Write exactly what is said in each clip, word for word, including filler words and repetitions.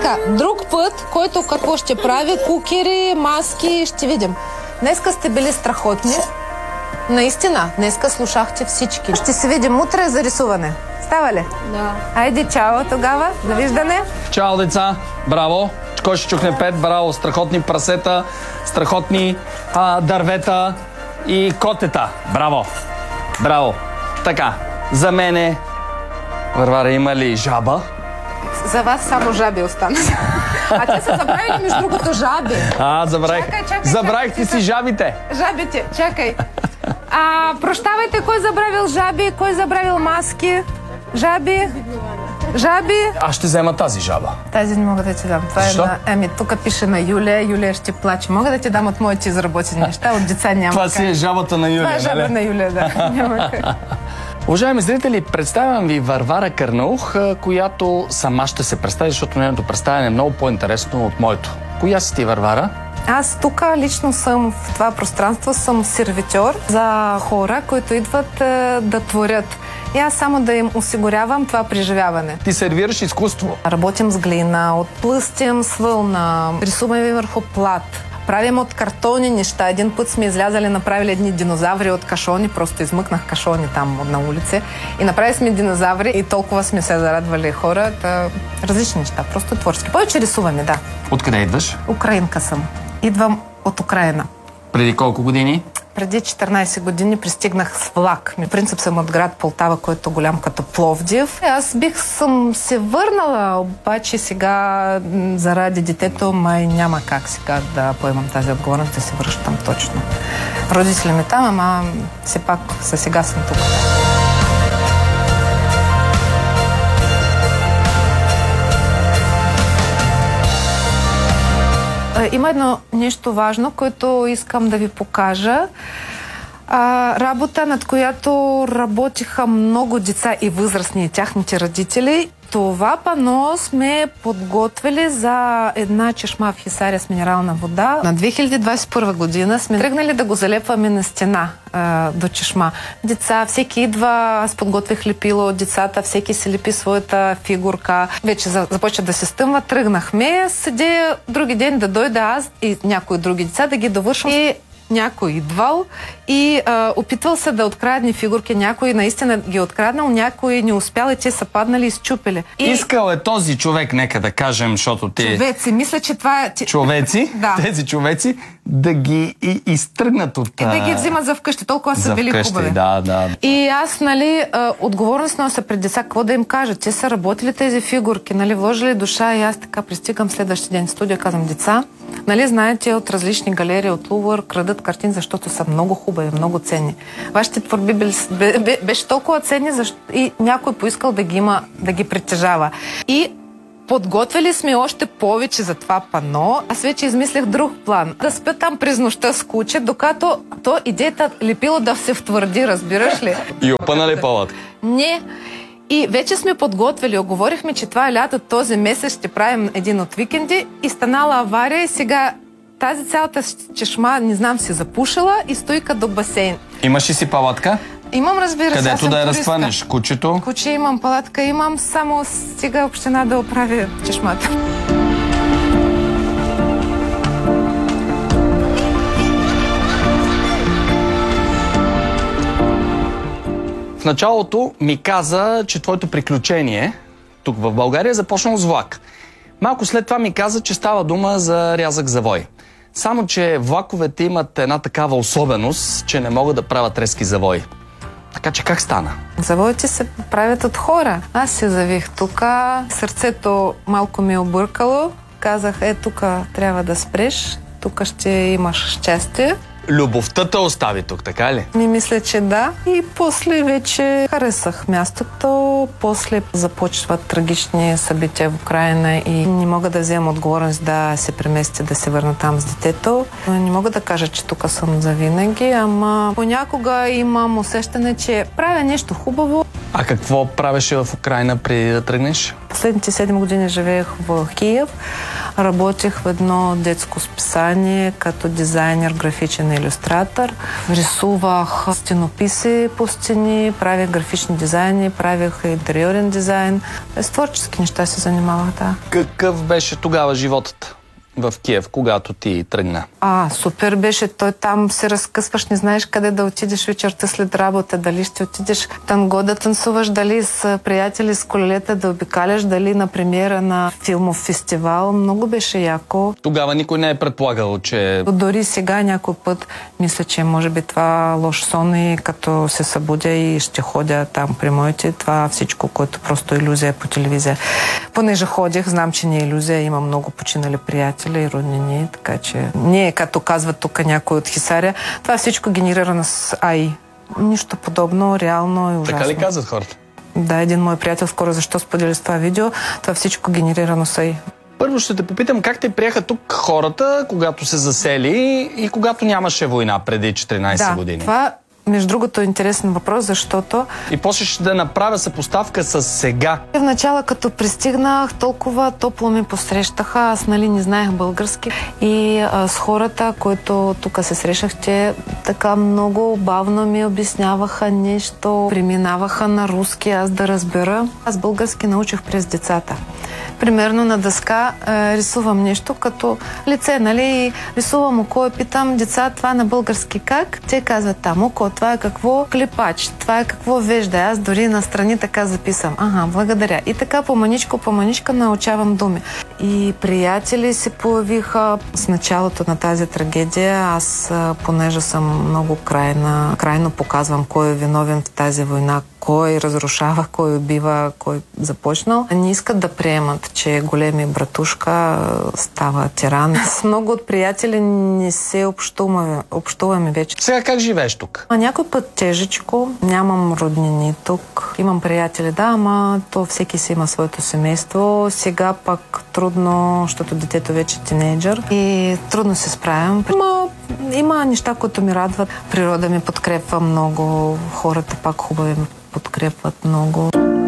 така, друг път, който какво ще прави, кукери, маски, ще видим. Днеска сте били страхотни. Наистина, днеска слушахте всички. Ще се видим утре за рисуване. Става ли? Да. Айде, чао тогава. Довиждане. Чао, деца. Браво. Кой ще чухне пет? Браво. Страхотни прасета, страхотни а, дървета и котета. Браво. Браво. Така, за мене, Варвара, има ли жаба? За вас само жаби останат. А те са забравили, между другото, жаби. А, забравих. Чакай, чакай, Забравихте чакай, си жабите. Жабите, чакай. А, прощавайте, кой забравил жаби, кой забравил маски? Жаби? Жаби? Аз ще взема тази жаба. Тази не мога да ти дам. Това Защо? е на... Еми, тук пише на Юлия. Юлия ще плаче. Мога да ти дам от моите изработени неща, от деца няма. Това си е жабата на Юлия, Това е жаба нали? на Юлия, да. Няма как. Уважаеми зрители, представям ви Варвара Карнаух, която сама ще се представи, защото нейното представяне е много по-интересно от моето. Коя си ти, Варвара? Аз тук лично съм в това пространство, съм сервитьор за хора, които идват е, да творят. И аз само да им осигурявам това преживяване. Ти сервираш изкуство. Работим с глина, отплъстим с вълна, рисуваме върху плат. Правим от картони неща. Един път сме излязали, направили едни динозаври от кашони, просто измъкнах кашони там на улица и направили сме динозаври и толкова сме се зарадвали хората. Различни неща, просто творчески. Повече рисуваме, да. Откъде идваш? Украинка съм. Идвам от Украина. Преди колко години? Преди четиринайсет години пристигнах с влак. В принцип съм от град Полтава, който е голям като Пловдив. Аз бих съм се върнала, обаче сега заради детето май няма как сега да поемам тази отговорност, да се връщам точно. Родители ми там, ама все пак със сега съм тук. Има едно нещо важно, което искам да ви покажа. А, работа, над която работиха много деца и възрастни и тяхните родители. Това пано сме подготвили за една чешма в Хисаря с минерална вода. На две хиляди двадесет и първа година сме тръгнали да го залепваме на стена а, до чешма. Деца, всеки идва, аз подготвих лепило от децата, всеки си лепи своята фигурка. Вече започва да се стъмва, тръгнахме. Седя други ден да дойда аз и някои други деца да ги довършвам. И някой идвал и а, опитвал се да открадне фигурки. Някой наистина ги откраднал, някой не успял и те са паднали и изчупили. И... Искал е този човек, нека да кажем, защото ти... Човеци, мисля, че това е... Човеци, да. Тези човеци, да ги и, изтръгнат от... И да ги взимат за вкъщи, толкова са за били вкъщи, хубави. Да, да. И аз, нали, отговорност нося пред деца, какво да им кажа? Те са работили тези фигурки, нали, вложили душа и аз така пристигам следващия ден в студия, казвам, деца, нали, знаете, от различни галерии, от Лувър, крадат картини, защото са много хубави, много ценни. Вашите творби бе, беше толкова ценни, защо... и някой поискал да ги има, да ги притежава. И подготвили сме още повече за това пано. Аз вече измислях друг план. Да спя там през нощта с куче, докато то идеята лепило да се втвърди, разбираш ли? И опънали палат. Не. И вече сме подготвили, оговорихме, че това е лято, този месец ще правим един от викенди и станала авария и сега тази цялата чешма, не знам, си запушила и стойка до басейн. Имаш ли си палатка? Имам, разбира се. Където да я разхванеш? Кучето? Куче имам, палатка имам, само стига община да оправи чешмата. В началото ми каза, че твоето приключение тук в България е започнало с влак. Малко след това ми каза, че става дума за рязък завой. Само, че влаковете имат една такава особеност, че не могат да правят резки завои. Така че как стана? Завоите се правят от хора. Аз се завих тук, сърцето малко ми е объркало. Казах, е, тук трябва да спреш, тук ще имаш щастие. Любовта те остави тук, така ли? Ми мисля, че да. И после вече харесах мястото. После започват трагични събития в Украйна и не мога да взема отговорност да се преместя, да се върна там с детето. Не мога да кажа, че тук съм завинаги, ама понякога имам усещане, че правя нещо хубаво А какво правеше в Украйна преди да тръгнеш? Последните седем години живеех в Киев. Работех в едно детско списание като дизайнер, графичен илюстратор. Рисувах стенописи по стени, правих графични дизайни, правих интериорен дизайн. С творчески неща се занимавах, да. Какъв беше тогава животът в Киев, когато ти тръгна? А, супер беше. Той там се разкъсваш, не знаеш къде да отидеш вечерта след работа. Дали ще отидеш танго да танцуваш, дали с приятели, с колелета да обикаляш, дали на премиера на филмов фестивал. Много беше яко. Тогава никой не е предполагал, че... Дори сега някой път мисля, че може би това лош сон и като се събудя и ще ходя там при моите, това всичко, което просто илюзия по телевизия. Понеже ходих, знам, че не е илюзия, има много починали приятели и роднини, така че не, като казват тук някой от Хисаря, това всичко генерирано с ей ай. Нищо подобно, реално и ужасно. Така ли казват хората? Да, един мой приятел скоро защо сподели с това видео, това всичко генерирано с ей ай. Първо ще те попитам как те приеха тук хората, когато се засели и когато нямаше война преди четиринайсет да, години. Това между другото е интересен въпрос, защото... И после ще да направя съпоставка с сега. В начало, като пристигнах, толкова топло ме посрещаха. Аз, нали, не знаех български. И а, с хората, които тук се срещах, те така много бавно ми обясняваха нещо. Преминаваха на руски, аз да разбера. Аз български научих през децата. Примерно на дъска е, рисувам нещо като лице, нали, и рисувам око и питам деца, това на български как? Те казват там око, това е какво клепач, това е какво вежда. Аз дори настрани така записам. Ага, благодаря. И така по маничко, по маничка научавам думи. И приятели се появиха с началото на тази трагедия. Аз, понеже съм много крайна, крайно показвам кой е виновен в тази война, кой разрушава, кой убива, кой започнал. Не искат да приемат, че големи братушка става тиран. С много от приятели не се общуваме, общуваме вече. Сега как живееш тук? А някой път тежечко, нямам роднини тук. Имам приятели, да, ама то всеки си има своето семейство. Сега пак трудно, защото детето вече е тинейджър и трудно се справям. Има, има неща, които ми радват. Природа ми подкрепва много, хората пак хубави ми подкрепват много.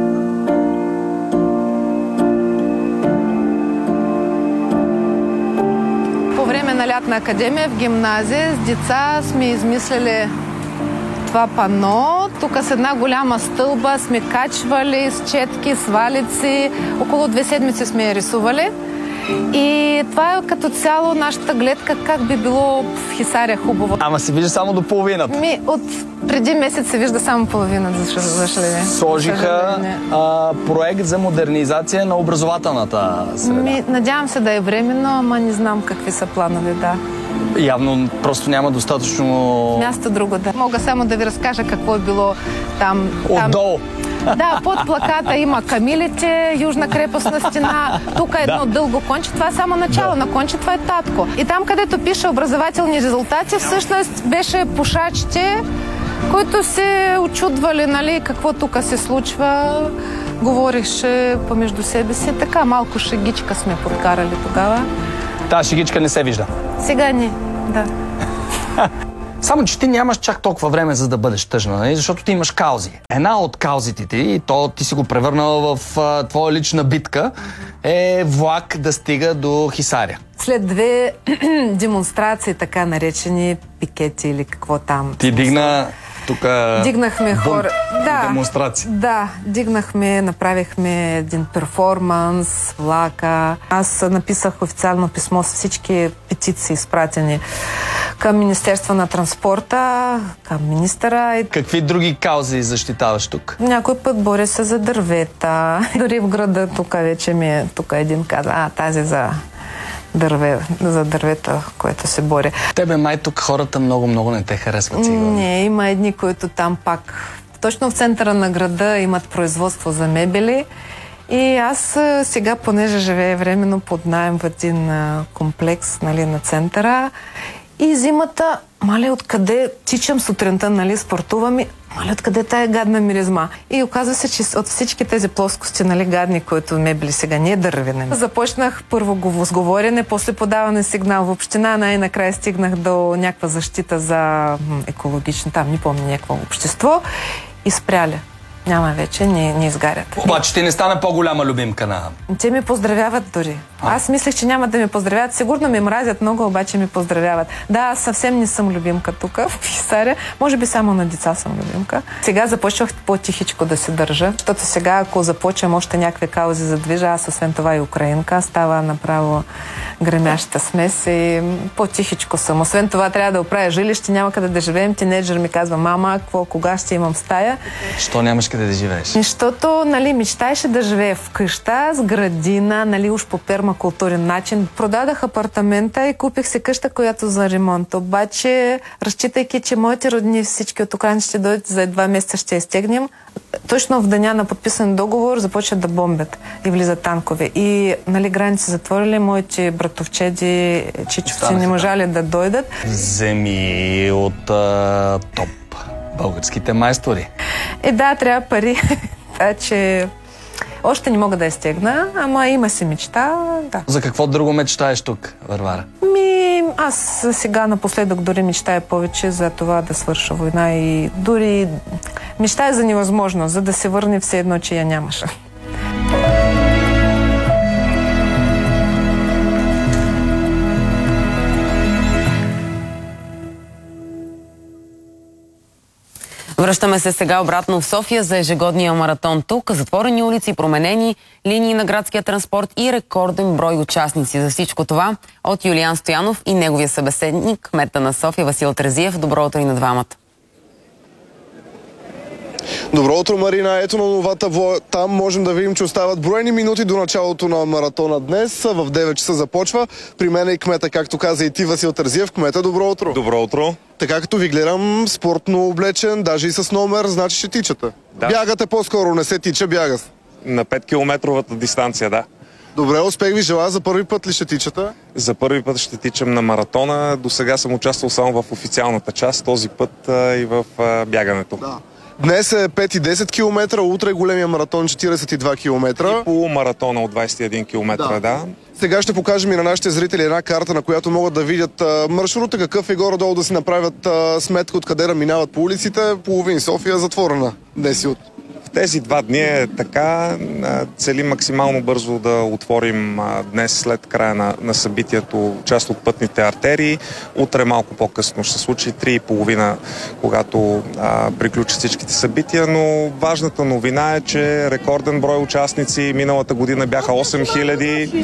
По време на лятна академия в гимназия с деца сме измислили това пано. Тук с една голяма стълба сме качвали с четки, с валици. Около две седмици сме я рисували. И това е като цяло нашата гледка как би било в Хисаря хубаво. Ама се вижда само до половината. Ми, от преди месец се вижда само половината, за съжаление. Сложиха а, проект за модернизация на образователната среда. Ми, надявам се да е временно, ама не знам какви са планове, да. Явно просто няма достатъчно... Място друго, да. Мога само да ви разкажа какво е било там. Отдолу. Да, под плаката има камилите, южна крепостна стена, тук е едно да. дълго конче, това е само начало да. на конче, това е татко. И там, където пише образователни резултати, всъщност беше пушачите, които се очудвали, нали, какво тук се случва, говореше помежду себе си. Така, малко шегичка сме подкарали тогава. Та шегичка не се вижда. Сега не, да. Само, че ти нямаш чак толкова време, за да бъдеш тъжна, нали? Защото ти имаш каузи. Една от каузите ти, и то ти си го превърнала в а, твоя лична битка, е влак да стига до Хисаря. След две демонстрации, така наречени пикети или какво там. Ти дигна тук... Дигнахме хора. Да, демонстрации. Да, дигнахме, направихме един перформанс, влака. Аз написах официално писмо с всички петиции, изпратени към Министерство на транспорта, към министъра. Какви други каузи защитаваш тук? Някой път боря се за дървета. Дори в града тук вече ми е, тук един каза, а тази за... Дърве, за дървета, което се бори. Тебе май тук хората много-много не те харесват, сигурно. Не, има едни, които там пак точно в центъра на града имат производство за мебели. И аз сега, понеже живея временно под наем в един комплекс, нали, на центъра, и зимата, мале, откъде тичам сутринта, нали, спортувам и мале, откъде тая гадна миризма. И оказва се, че от всички тези плоскости, нали, гадни, които мебели сега, не е дървена. Започнах първо го сговорене, после подаване сигнал в община, най-накрая стигнах до някаква защита за екологично, там не помня, някакво общество и спряля. Няма вече, не, не изгарят. Обаче ти не стана по-голяма любимка на... Те ми поздравяват дори. А? Аз мислех, че няма да ми поздравяват. Сигурно ми мразят много, обаче ми поздравяват. Да, аз съвсем не съм любимка тук, в Хисаря. Може би само на деца съм любимка. Сега започвах по-тихичко да се държа, защото сега, ако започвам още някакви каузи за движа, аз освен това и украинка, става направо гремяща смес и по-тихичко съм. Освен това трябва да оправя жилище, няма къде да живеем. Тинейджър ми казва: мама, какво, кога ще имам стая? Що нямаш къде да живееш? Защото, нали, мечтаеше да живее в къща с градина, нали, уж по пермакултурен начин. Продадах апартамента и купих си къща, която за ремонт. Обаче, разчитайки, че моите родни всички от Украина ще дойдат за два месеца, ще изтегнем, точно в деня на подписан договор започват да бомбят и влизат танкове. И, нали, граници затворили, моите братовчеди, чичовци не можали да дойдат. Вземи от а, топ българските майстори. Е, да, трябва пари. Така че още не мога да я стегна, ама има си мечта, да. За какво друго мечтаеш тук, Варвара? Ми, аз сега напоследък дори мечтая повече за това да свърша война и дори мечтая за невъзможно, за да се върне все едно, че я нямаше. Връщаме се сега обратно в София за ежегодния маратон тук. Затворени улици, променени линии на градския транспорт и рекорден брой участници. За всичко това от Юлиан Стоянов и неговия събеседник, кмета на София Васил Терзиев. Добро утро и на двамата. Добро утро, Марина. Ето на новата влог. Там можем да видим, че остават броени минути до началото на маратона днес. В девет часа започва. При мен е и кмета, както каза и ти, Васил Терзиев. Кмета, добро утро. Добро утро. Така като ви гледам, спортно облечен, даже и с номер, значи ще тичате. Да. Бягате по-скоро, не се тича, бяга се. На петкилометровата дистанция, да. Добре, успех ви желая. За първи път ли ще тичате? За първи път ще тичам на маратона. До сега съм участвал само в официалната част, този път а, и в а, бягането. Да. Днес е пет и десет километра, утре е големия маратон четиридесет и два километра. И полумаратона от двадесет и един километра, да. да. Сега ще покажем и на нашите зрители една карта, на която могат да видят а, маршрута, какъв е горе-долу, да си направят а, сметка откъде да минават по улиците. Половин София затворена днес и от. В тези два дни е така. Целим максимално бързо да отворим а, днес след края на, на събитието част от пътните артерии. Утре малко по-късно ще се случи три и половина, когато а, приключат всичките събития, но важната новина е, че рекорден брой участници миналата година бяха осем хиляди.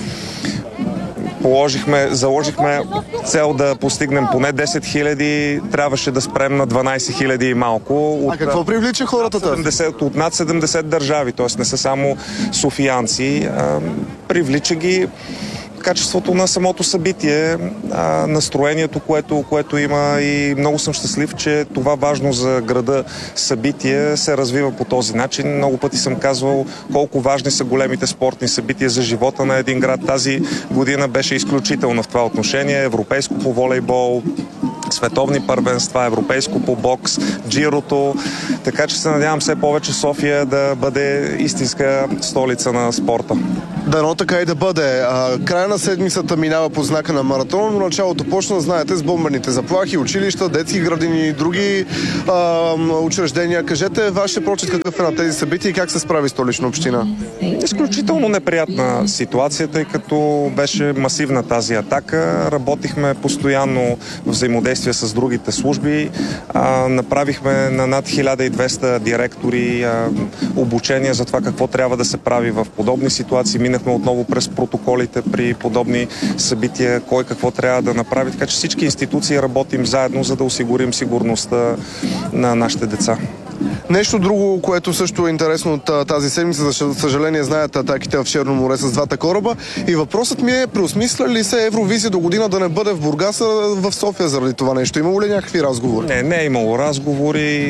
Положихме, заложихме цел да постигнем поне десет хиляди, трябваше да спрем на дванадесет хиляди и малко. От, а какво привлича хората тази? От над седемдесет държави, т.е. не са само софиянци. А, привлича ги качеството на самото събитие, а, настроението, което, което има, и много съм щастлив, че това важно за града събитие се развива по този начин. Много пъти съм казвал колко важни са големите спортни събития за живота на един град. Тази година беше изключителна в това отношение. Европейско по волейбол, световни първенства, европейско по бокс, джирото. Така че се надявам все повече София да бъде истинска столица на спорта. Дано така и да бъде. А, края на седмицата минава по знака на маратона, но началото почна, знаете, с бомбените заплахи, училища, детски градини и други а, учреждения. Кажете вашия прочит какъв е на тези събития и как се справи Столична община? Изключително неприятна ситуация, тъй като беше масивна тази атака. Работихме постоянно в взаимодействие с другите служби. А, направихме на над хиляда и двеста директори а, обучение за това какво трябва да се прави в подобни ситуации. Минахме отново през протоколите при подобни събития, кой какво трябва да направи. Така че всички институции работим заедно, за да осигурим сигурността на нашите деца. Нещо друго, което също е интересно от тази седмица, за съжаление знаят атаките в Черно море с двата кораба. И въпросът ми е, преосмисля ли се Евровизия до година да не бъде в Бургас, а в София заради това нещо? Имало ли някакви разговори? Не, не е имало разговори.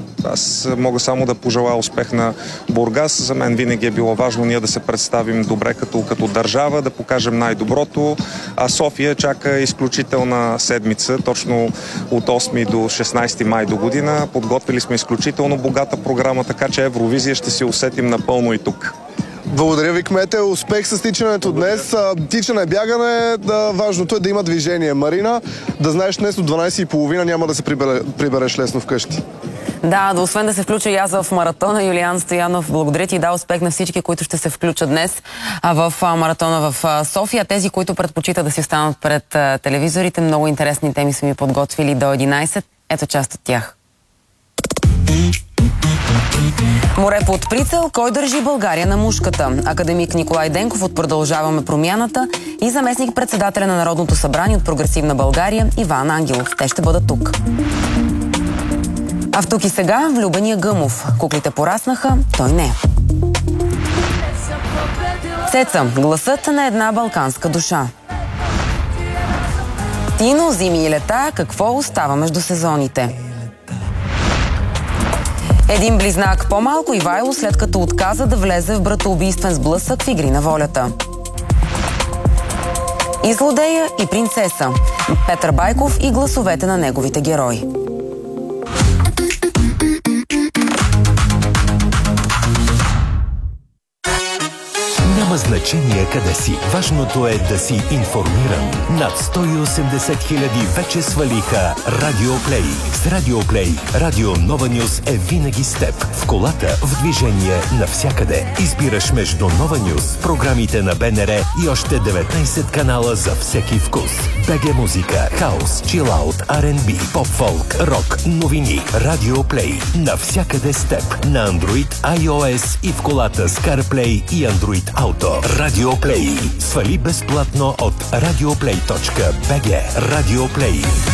Аз мога само да пожелая успех на Бургас. За мен винаги е било важно ние да се представим добре като, като държава, да покажем най-доброто. А София чака изключителна седмица, точно от осми до шестнадесети май до година. Подготвили сме изключително богата програма, така че Евровизия ще си усетим напълно и тук. Благодаря ви, кмете. Успех с тичането днес. Тичане, бягане, да, важното е да има движение. Марина, да знаеш, днес от дванадесет и половина няма да се прибере, прибереш лесно вкъщи. Да, да, освен да се включа и аз в маратона, Юлиан Стоянов, благодаря ти и да, успех на всички, които ще се включат днес в маратона в София. Тези, които предпочитат да си останат пред телевизорите, много интересни теми са ми подготвили до единайсет. Ето част от тях. Море под прицел, кой държи България на мушката? Академик Николай Денков от Продължаваме промяната и заместник председателя на Народното събрание от Прогресивна България Иван Ангелов. Те ще бъдат тук. А в Тук и сега влюбения Гъмов. Куклите пораснаха, той не. Цеца, гласът на една балканска душа. Тино, зими и лета, какво остава между сезоните? Един близнак по-малко, Ивайло, след като отказа да влезе в братоубийствен сблъсък в Игри на волята. И злодея, и принцеса. Петър Байков и гласовете на неговите герои. Няма значение къде си. Важното е да си информиран. Над сто и осемдесет хиляди вече свалиха Радио Плей. С Радио Плей Радио Нова Нюз е винаги с теб. В колата, в движение, навсякъде. Избираш между Нова Нюз, програмите на БНР и още деветнайсет канала за всеки вкус. БГ музика, хаус, чилаут, Ар енд Би, поп-фолк, рок, новини. Радио Плей. Навсякъде с теб. На Android, iOS и в колата с CarPlay и Android Auto. Радио Плей. Свали безплатно от радиоплей точка би джи. Радио Плей.